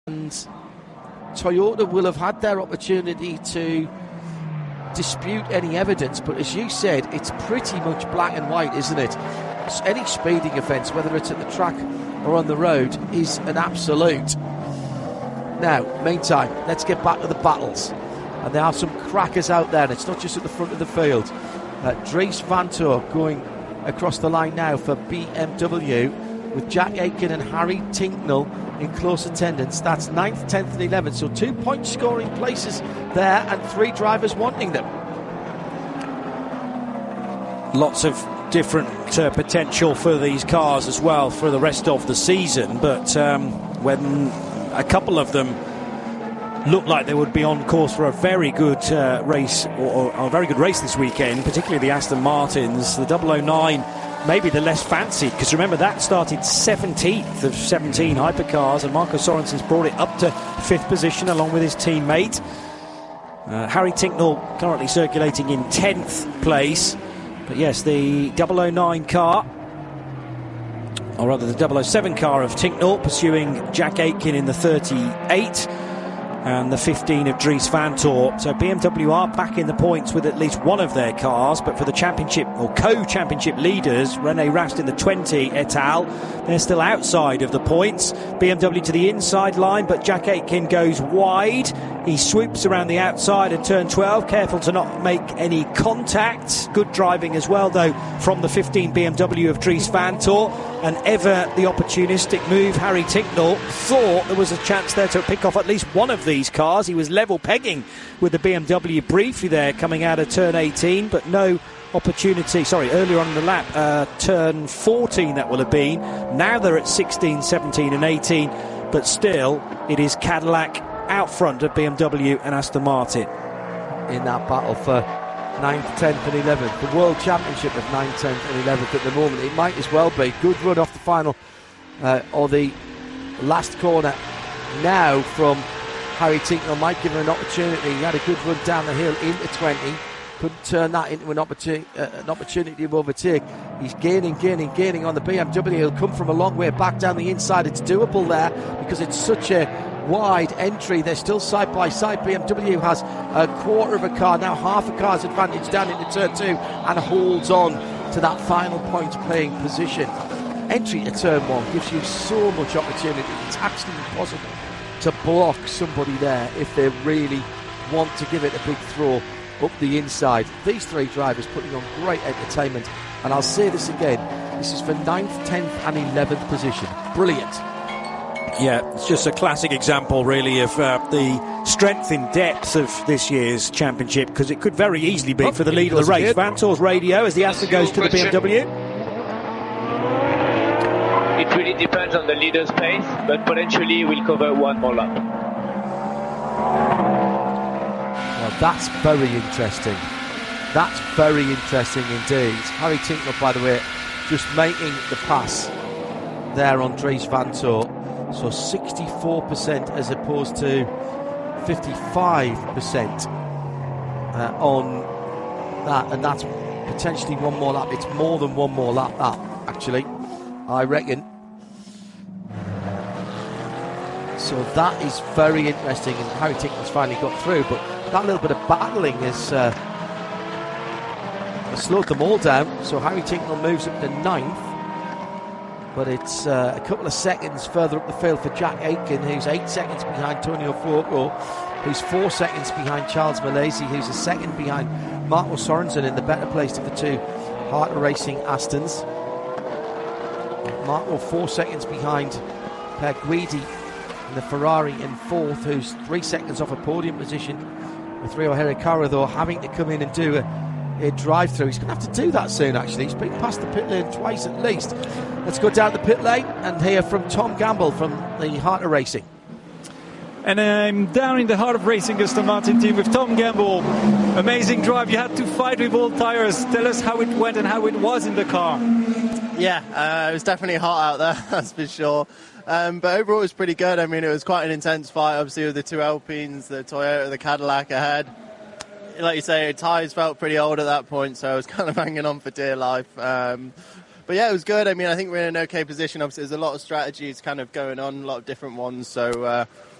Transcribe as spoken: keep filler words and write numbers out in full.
And Toyota will have had their opportunity to dispute any evidence, but as you said, it's pretty much black and white, isn't it? Any speeding offence, whether it's at the track or on the road, is an absolute. Now, meantime, let's get back to the battles. And there are some crackers out there, and it's not just at the front of the field. Uh, Dries Vanthoor going across the line now for B M W, with Jack Aitken and Harry Tincknell in close attendance. That's ninth, tenth and eleventh, so two point scoring places there and three drivers wanting them. Lots of different uh, potential for these cars as well for the rest of the season, but um, when a couple of them looked like they would be on course for a very good uh, race, or, or a very good race this weekend, particularly the Aston Martins, the double oh nine maybe the less fancied, because remember that started seventeenth of seventeen hypercars, and Marco Sorensen's brought it up to fifth position along with his teammate. Uh, Harry Tincknell currently circulating in tenth place. But yes, the double oh nine car, or rather the double oh seven car of Tincknell, pursuing Jack Aitken in the thirty-eight, and the fifteen of Dries Vanthoor. So B M W are back in the points with at least one of their cars, but for the championship or co-championship leaders, René Rast in the twenty et al., they're still outside of the points. B M W to the inside line, but Jack Aitken goes wide. He swoops around the outside at turn twelve, careful to not make any contact. Good driving as well, though, from the fifteen B M W of Dries Vanthoor. And ever the opportunistic move, Harry Tincknell thought there was a chance there to pick off at least one of these cars. He was level pegging with the B M W briefly there coming out of turn eighteen, but no opportunity. Sorry, earlier on in the lap, uh, turn fourteen that will have been. Now they're at sixteen, seventeen and eighteen, but still it is Cadillac out front of B M W and Aston Martin. In that battle for ninth, tenth and eleventh, the World Championship of ninth, tenth and eleventh at the moment, it might as well be. Good run off the final uh, or the last corner now from Harry Tincknell might give him an opportunity. He had a good run down the hill into twenty, couldn't turn that into an opportunity, uh, an opportunity to overtake. He's gaining, gaining, gaining on the B M W. He'll come from a long way back down the inside. It's doable there because it's such a wide entry. They're still side by side. B M W has a quarter of a car, now half a car's advantage down into turn two, and holds on to that final point playing position. Entry to turn one gives you so much opportunity. It's actually impossible to block somebody there if they really want to give it a big throw up the inside. These three drivers putting on great entertainment, and I'll say this again, this is for ninth, tenth and eleventh position. Brilliant. Yeah, it's just a classic example, really, of uh, the strength in depth of this year's championship, because it could very easily be oh, for the lead of the race. Vanthoor's radio as the Aston goes to the B M W. It really depends on the leader's pace, but potentially we'll cover one more lap. Well, that's very interesting. That's very interesting indeed. Harry Tincknell, by the way, just making the pass there on Dries Vanthoor. So sixty-four percent as opposed to fifty-five percent uh, on that, and that's potentially one more lap. It's more than one more lap, that, actually, I reckon. So that is very interesting, and Harry Tincknell's finally got through, but that little bit of battling has, uh, has slowed them all down. So Harry Tincknell moves up to ninth. But it's uh, a couple of seconds further up the field for Jack Aitken, who's eight seconds behind Tonio Fuoco, who's four seconds behind Charles Malaysia, who's a second behind Marco Sorensen in the better placed of the two Harter Racing Astons. Marco four seconds behind Per Guidi in the Ferrari in fourth, who's three seconds off a podium position, with Rio Hirakawa, though, having to come in and do a a drive-through. He's going to have to do that soon, actually. He's been past the pit lane twice at least. Let's go down the pit lane and hear from Tom Gamble from the Heart of Racing. And I'm down in the Heart of Racing Aston Martin team with Tom Gamble. Amazing drive. You had to fight with all tires. Tell us how it went and how it was in the car. Yeah, uh, it was definitely hot out there, that's for sure. Um, but overall it was pretty good. I mean, it was quite an intense fight, obviously, with the two Alpines, the Toyota, the Cadillac ahead. Like you say, tyres felt pretty old at that point, so I was kind of hanging on for dear life. Um, but yeah, it was good. I mean, I think we're in an okay position. Obviously, there's a lot of strategies kind of going on, a lot of different ones. So uh,